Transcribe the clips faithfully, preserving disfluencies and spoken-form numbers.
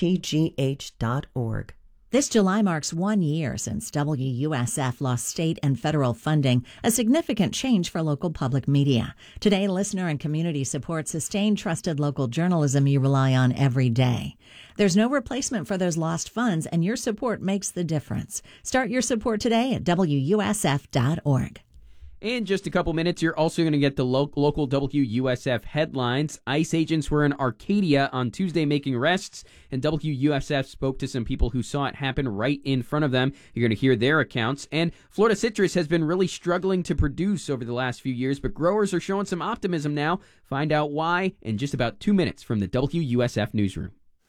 t g h dot org. This July marks one year since W U S F lost state and federal funding, a significant change for local public media. Today, listener and community support sustain trusted local journalism you rely on every day. There's no replacement for those lost funds, and your support makes the difference. Start your support today at w u s f dot org. In just a couple minutes, you're also going to get the lo- local W U S F headlines. ICE agents were in Arcadia on Tuesday making arrests, and W U S F spoke to some people who saw it happen right in front of them. You're going to hear their accounts. And Florida citrus has been really struggling to produce over the last few years, but growers are showing some optimism now. Find out why in just about two minutes from the W U S F newsroom.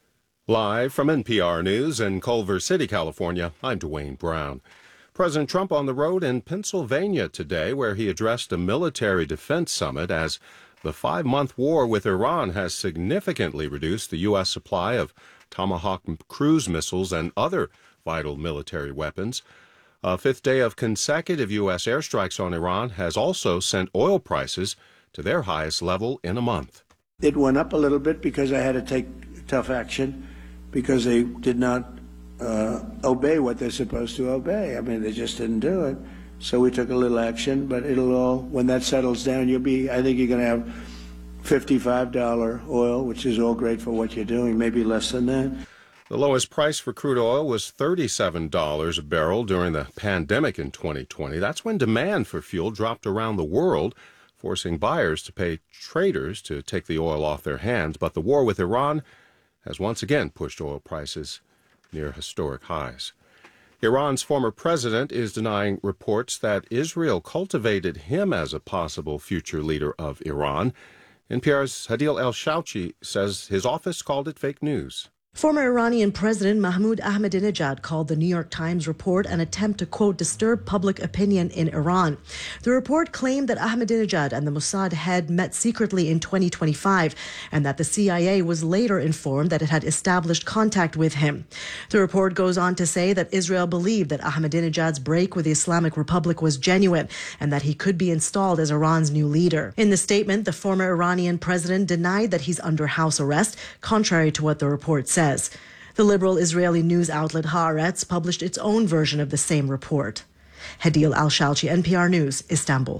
Live from N P R News in Culver City, California, I'm Dwayne Brown. President Trump on the road in Pennsylvania today, where he addressed a military defense summit as the five-month war with Iran has significantly reduced the U S supply of Tomahawk cruise missiles and other vital military weapons. A fifth day of consecutive U S airstrikes on Iran has also sent oil prices to their highest level in a month. It went up a little bit because I had to take tough action because they did not Uh, obey what they're supposed to obey. I mean, they just didn't do it. So we took a little action, but it'll all, when that settles down, you'll be, I think you're going to have fifty-five dollars oil, which is all great for what you're doing, maybe less than that. The lowest price for crude oil was thirty-seven dollars a barrel during the pandemic in twenty twenty. That's when demand for fuel dropped around the world, forcing buyers to pay traders to take the oil off their hands. But the war with Iran has once again pushed oil prices near historic highs. Iran's former president is denying reports that Israel cultivated him as a possible future leader of Iran. N P R's Hadil El-Shouchi says his office called it fake news. Former Iranian President Mahmoud Ahmadinejad called the New York Times report an attempt to, quote, disturb public opinion in Iran. The report claimed that Ahmadinejad and the Mossad head met secretly in twenty twenty-five and that the C I A was later informed that it had established contact with him. The report goes on to say that Israel believed that Ahmadinejad's break with the Islamic Republic was genuine and that he could be installed as Iran's new leader. In the statement, the former Iranian president denied that he's under house arrest, contrary to what the report said. The liberal Israeli news outlet Haaretz published its own version of the same report. Hadil Al-Shalchi, N P R News, Istanbul.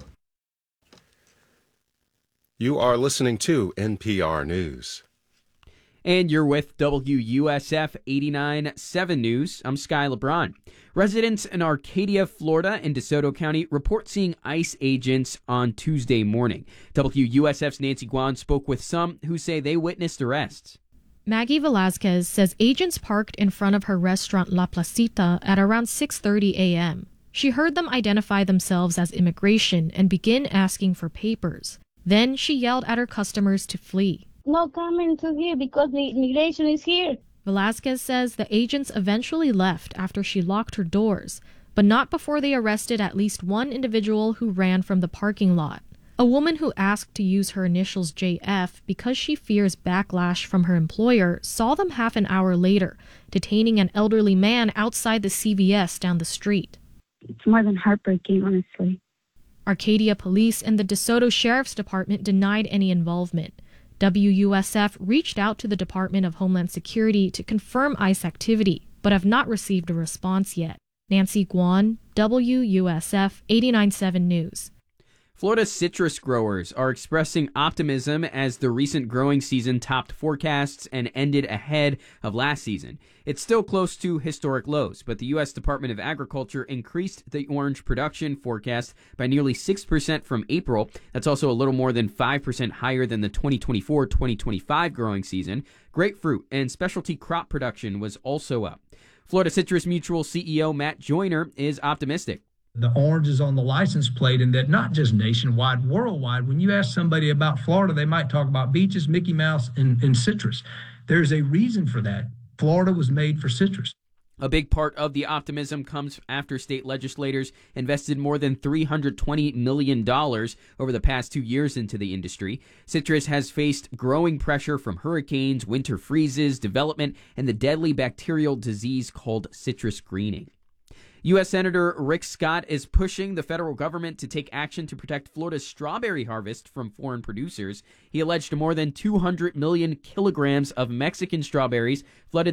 You are listening to N P R News. And you're with W U S F eighty-nine point seven News. I'm Sky LeBron. Residents in Arcadia, Florida, and DeSoto County report seeing ICE agents on Tuesday morning. W U S F's Nancy Guan spoke with some who say they witnessed arrests. Maggie Velasquez says agents parked in front of her restaurant La Placita at around six thirty a.m. She heard them identify themselves as immigration and begin asking for papers. Then she yelled at her customers to flee. No coming to here because the immigration is here. Velasquez says the agents eventually left after she locked her doors, but not before they arrested at least one individual who ran from the parking lot. A woman who asked to use her initials J F because she fears backlash from her employer saw them half an hour later, detaining an elderly man outside the C V S down the street. It's more than heartbreaking, honestly. Arcadia Police and the DeSoto Sheriff's Department denied any involvement. W U S F reached out to the Department of Homeland Security to confirm ICE activity, but have not received a response yet. Nancy Guan, W U S F eighty-nine point seven News. Florida citrus growers are expressing optimism as the recent growing season topped forecasts and ended ahead of last season. It's still close to historic lows, but the U S Department of Agriculture increased the orange production forecast by nearly six percent from April. That's also a little more than five percent higher than the twenty twenty-four twenty twenty-five growing season. Grapefruit and specialty crop production was also up. Florida Citrus Mutual C E O Matt Joyner is optimistic. The orange is on the license plate, and that not just nationwide, worldwide. When you ask somebody about Florida, they might talk about beaches, Mickey Mouse, and, and citrus. There's a reason for that. Florida was made for citrus. A big part of the optimism comes after state legislators invested more than three hundred twenty million dollars over the past two years into the industry. Citrus has faced growing pressure from hurricanes, winter freezes, development, and the deadly bacterial disease called citrus greening. U S. Senator Rick Scott is pushing the federal government to take action to protect Florida's strawberry harvest from foreign producers. He alleged more than two hundred million kilograms of Mexican strawberries flooded